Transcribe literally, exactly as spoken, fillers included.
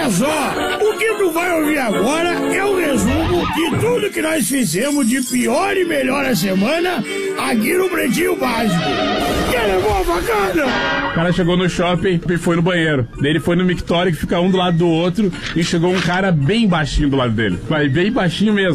Olha só, o que tu vai ouvir agora é o resumo de tudo que nós fizemos de pior e melhor a semana aqui no Pretinho Básico. Que levou a facada? O cara chegou no shopping e foi no banheiro. Daí ele foi no mictório que fica um do lado do outro e chegou um cara bem baixinho do lado dele. Mas bem baixinho mesmo.